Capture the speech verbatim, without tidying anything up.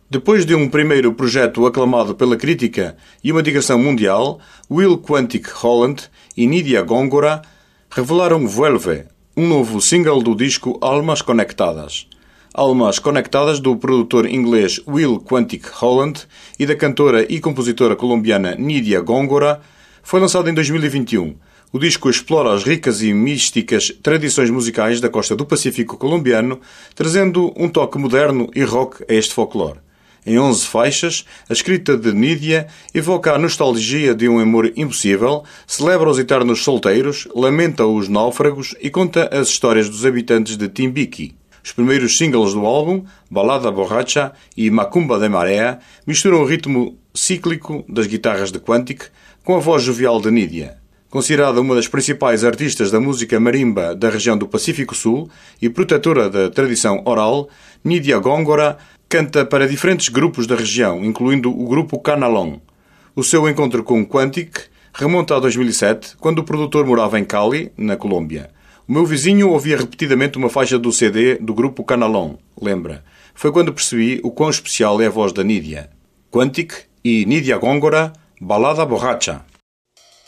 Depois de um primeiro projeto aclamado pela crítica e uma digressão mundial, Will Quantic Holland e Nydia Góngora revelaram Vuelve, um novo single do disco Almas Conectadas. Almas Conectadas, do produtor inglês Will Quantic Holland e da cantora e compositora colombiana Nydia Góngora, foi lançado em dois mil e vinte e um. O disco explora as ricas e místicas tradições musicais da costa do Pacífico colombiano, trazendo um toque moderno e rock a este folclore. Em onze faixas, a escrita de Nydia evoca a nostalgia de um amor impossível, celebra os eternos solteiros, lamenta os náufragos e conta as histórias dos habitantes de Timbiqui. Os primeiros singles do álbum, Balada Borracha e Macumba de Marea, misturam o ritmo cíclico das guitarras de Quantic com a voz jovial de Nydia. Considerada uma das principais artistas da música marimba da região do Pacífico Sul e protetora da tradição oral, Nydia Góngora canta para diferentes grupos da região, incluindo o grupo Canalón. O seu encontro com Quantic remonta a dois mil e sete, quando o produtor morava em Cali, na Colômbia. O meu vizinho ouvia repetidamente uma faixa do C D do grupo Canalón, lembra. Foi quando percebi o quão especial é a voz da Nydia. Quantic e Nydia Góngora, Balada Borracha.